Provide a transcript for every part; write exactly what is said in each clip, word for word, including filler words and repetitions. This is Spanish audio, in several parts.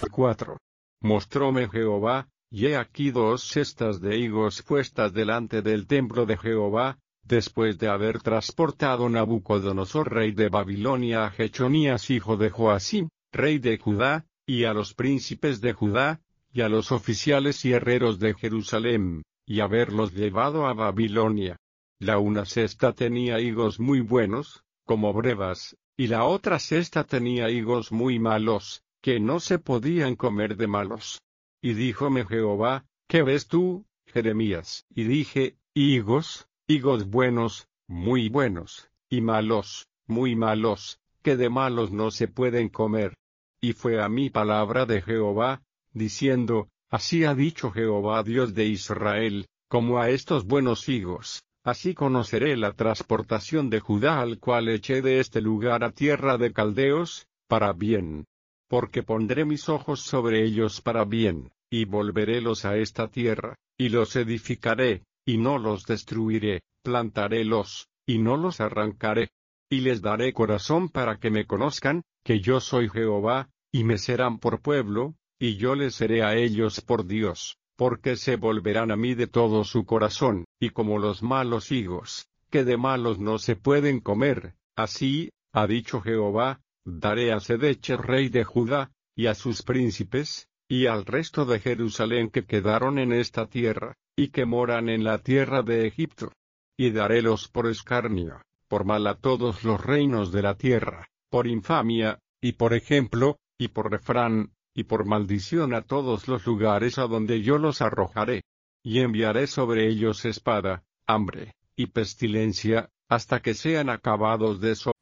cuatro. Mostróme Jehová, y he aquí dos cestas de higos puestas delante del templo de Jehová, después de haber transportado Nabucodonosor rey de Babilonia a Jechonías hijo de Joacim, rey de Judá, y a los príncipes de Judá, y a los oficiales y herreros de Jerusalén, y haberlos llevado a Babilonia. La una cesta tenía higos muy buenos, como brevas, y la otra cesta tenía higos muy malos, que no se podían comer de malos. Y díjome Jehová, ¿qué ves tú, Jeremías? Y dije, higos, higos buenos, muy buenos, y malos, muy malos, que de malos no se pueden comer. Y fue a mí palabra de Jehová, diciendo, así ha dicho Jehová Dios de Israel, como a estos buenos higos, así conoceré la transportación de Judá al cual eché de este lugar a tierra de caldeos, para bien. Porque pondré mis ojos sobre ellos para bien, y volverélos a esta tierra, y los edificaré, y no los destruiré, plantarélos, y no los arrancaré. Y les daré corazón para que me conozcan, que yo soy Jehová, y me serán por pueblo, y yo les seré a ellos por Dios, porque se volverán a mí de todo su corazón, y como los malos higos, que de malos no se pueden comer, así, ha dicho Jehová, daré a Sedeche rey de Judá, y a sus príncipes, y al resto de Jerusalén que quedaron en esta tierra, y que moran en la tierra de Egipto. Y darélos por escarnio, por mal a todos los reinos de la tierra, por infamia, y por ejemplo, y por refrán, y por maldición a todos los lugares a donde yo los arrojaré. Y enviaré sobre ellos espada, hambre, y pestilencia, hasta que sean acabados de so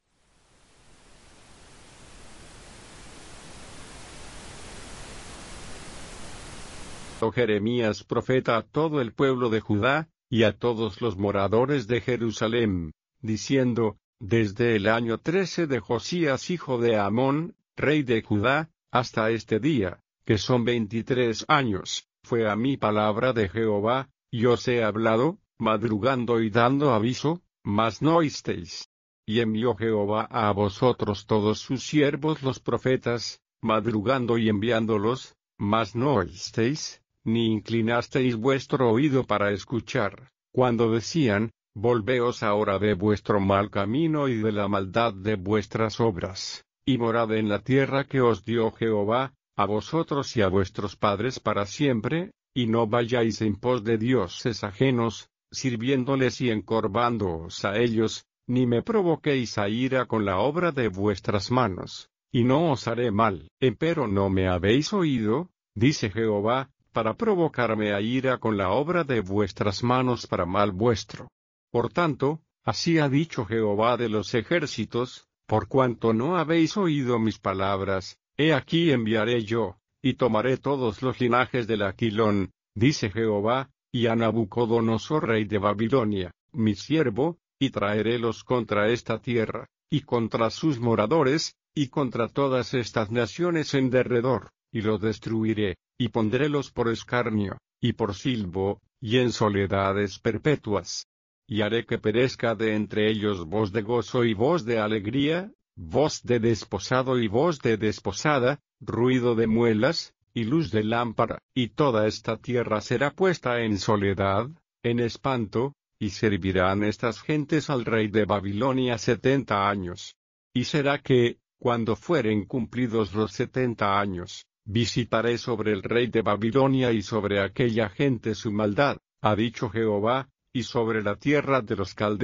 Jeremías profeta a todo el pueblo de Judá, y a todos los moradores de Jerusalén, diciendo, desde el año trece de Josías hijo de Amón, rey de Judá, hasta este día, que son veintitrés años, fue a mí palabra de Jehová, y os he hablado, madrugando y dando aviso, mas no oísteis. Y envió Jehová a vosotros todos sus siervos los profetas, madrugando y enviándolos, mas no oísteis, ni inclinasteis vuestro oído para escuchar, cuando decían, volveos ahora de vuestro mal camino y de la maldad de vuestras obras, y morad en la tierra que os dio Jehová, a vosotros y a vuestros padres para siempre, y no vayáis en pos de dioses ajenos, sirviéndoles y encorvándoos a ellos, ni me provoquéis a ira con la obra de vuestras manos, y no os haré mal. Empero no me habéis oído, dice Jehová, para provocarme a ira con la obra de vuestras manos para mal vuestro. Por tanto, así ha dicho Jehová de los ejércitos, por cuanto no habéis oído mis palabras, he aquí enviaré yo, y tomaré todos los linajes del Aquilón, dice Jehová, y a Nabucodonosor rey de Babilonia, mi siervo, y traerélos contra esta tierra, y contra sus moradores, y contra todas estas naciones en derredor, y los destruiré, y pondrélos por escarnio, y por silbo, y en soledades perpetuas. Y haré que perezca de entre ellos voz de gozo y voz de alegría, voz de desposado y voz de desposada, ruido de muelas, y luz de lámpara, y toda esta tierra será puesta en soledad, en espanto, y servirán estas gentes al rey de Babilonia setenta años. Y será que, cuando fueren cumplidos los setenta años, visitaré sobre el rey de Babilonia y sobre aquella gente su maldad, ha dicho Jehová, y sobre la tierra de los caldeos